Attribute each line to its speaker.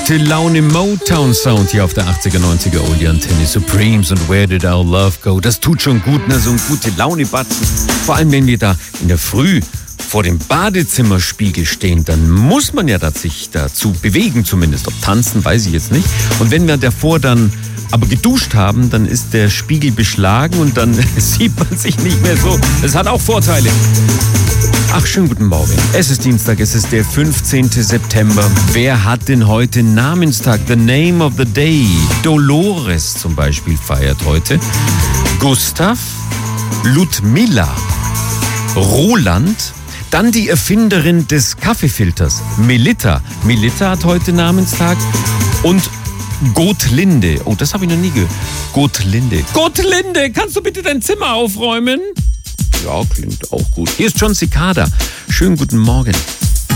Speaker 1: Gute Laune Motown Sound hier auf der 80er, 90er Oldie Antenne. Supremes und Where Did Our Love Go? Das tut schon gut, ne? So ein gute Laune-Batzen. Vor allem, wenn wir da in der Früh vor dem Badezimmerspiegel stehen, dann muss man ja sich dazu bewegen zumindest. Ob tanzen, weiß ich jetzt nicht. Und wenn wir davor dann aber geduscht haben, dann ist der Spiegel beschlagen und dann sieht man sich nicht mehr so. Das hat auch Vorteile. Ach, schönen guten Morgen. Es ist Dienstag, es ist der 15. September. Wer hat denn heute Namenstag? The Name of the Day. Dolores zum Beispiel feiert heute. Gustav, Ludmilla, Roland, dann die Erfinderin des Kaffeefilters, Melitta. Melitta hat heute Namenstag. Und Gottlinde. Oh, das habe ich noch nie gehört. Gottlinde. Gottlinde, kannst du bitte dein Zimmer aufräumen? Ja, klingt auch gut. Hier ist John Cicada. Schönen guten Morgen.